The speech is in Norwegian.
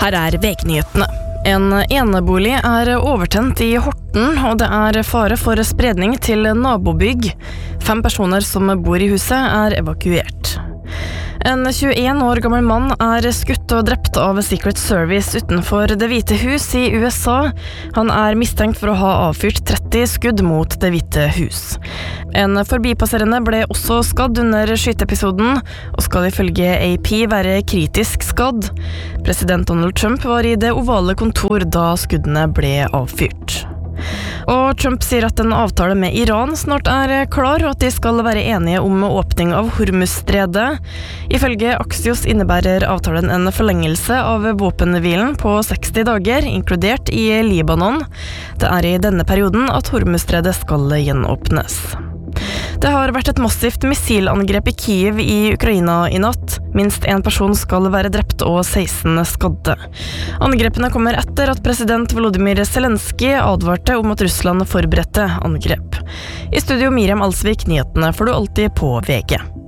Her VG-nyhetene. En enebolig overtent I Horten, og det fare for spredning til nabobygg. 5 personer som bor I huset evakuert. En 21 år gammel mann skutt og drept av Secret Service utenfor Det hvite hus I USA. Han mistenkt for å ha avfyrt 30 skudd mot Det hvite hus. En forbipasserende ble også skadd under skyteepisoden, og skal ifølge AP være kritisk skadd. President Donald Trump var I det ovale kontor da skuddene ble avfyrt. Og Trump sier at en avtale med Iran snart klar, og at de skal være enige om åpning av Hormuzstredet. Ifølge Axios innebærer avtalen en forlengelse av våpenhvilen på 60 dager, inkludert I Libanon. Det I denne perioden at Hormuzstredet skal gjenåpnes. Det har vært et massivt missilangrep I Kiev I Ukraina I natt. Minst en person skal være drept og 16 skadde. Angrepene kommer etter at president Volodymyr Zelensky advarte om at Russland forberedte angrep. I studio Miriam Alsvik, nyhetene får du alltid på VG.